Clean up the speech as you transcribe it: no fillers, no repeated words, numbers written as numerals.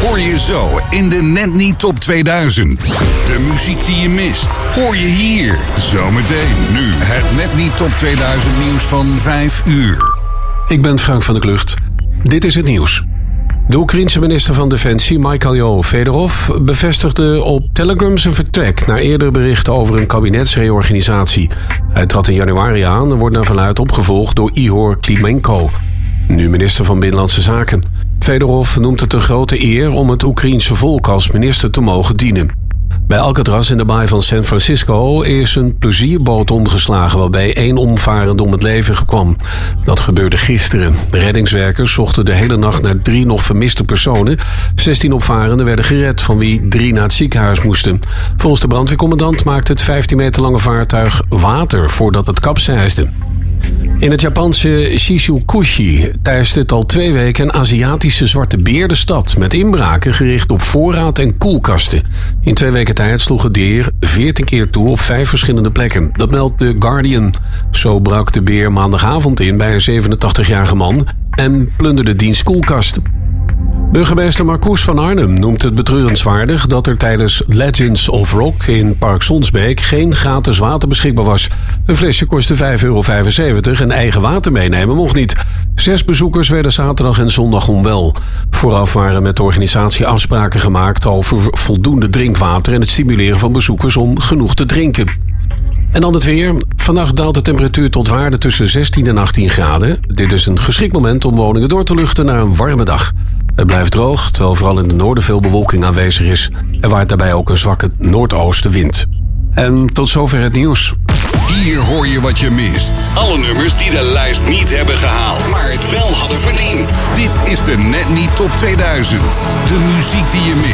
hoor je zo in de Net Niet Top 2000. De muziek die je mist, hoor je hier. Zometeen nu het Net Niet Top 2000 nieuws van 5 uur. Ik ben Frank van der Klucht. Dit is het nieuws. De Oekraïense minister van Defensie, Mikhailo Fedorov, bevestigde op Telegram zijn vertrek na eerdere berichten over een kabinetsreorganisatie. Hij trad in januari aan en wordt naar verluidt opgevolgd door Ihor Klimenko, nu minister van Binnenlandse Zaken. Fedorov noemt het een grote eer om het Oekraïense volk als minister te mogen dienen. Bij Alcatraz in de baai van San Francisco is een plezierboot omgeslagen waarbij 1 omvarende om het leven kwam. Dat gebeurde gisteren. De reddingswerkers zochten de hele nacht naar 3 nog vermiste personen. 16 opvarenden werden gered, van wie 3 naar het ziekenhuis moesten. Volgens de brandweercommandant maakte het 15 meter lange vaartuig water voordat het kapseisde. In het Japanse Shizukushi teist het al 2 weken een Aziatische zwarte beer de stad, met inbraken gericht op voorraad en koelkasten. In 2 weken tijd sloeg het dier 14 keer toe op 5 verschillende plekken. Dat meldt The Guardian. Zo brak de beer maandagavond in bij een 87-jarige man en plunderde diens koelkast. Burgemeester Marcoes van Arnhem noemt het betreurenswaardig dat er tijdens Legends of Rock in Park Sonsbeek geen gratis water beschikbaar was. Een flesje kostte €5,75 en eigen water meenemen mocht niet. 6 bezoekers werden zaterdag en zondag onwel. Vooraf waren met de organisatie afspraken gemaakt over voldoende drinkwater en het stimuleren van bezoekers om genoeg te drinken. En dan het weer. Vannacht daalt de temperatuur tot waarde tussen 16 en 18 graden. Dit is een geschikt moment om woningen door te luchten naar een warme dag. Het blijft droog, terwijl vooral in het noorden veel bewolking aanwezig is. Er waait daarbij ook een zwakke noordoostenwind. En tot zover het nieuws. Hier hoor je wat je mist. Alle nummers die de lijst niet hebben gehaald, maar het wel hadden verdiend. Dit is de Net Niet Top 2000. De muziek die je mist.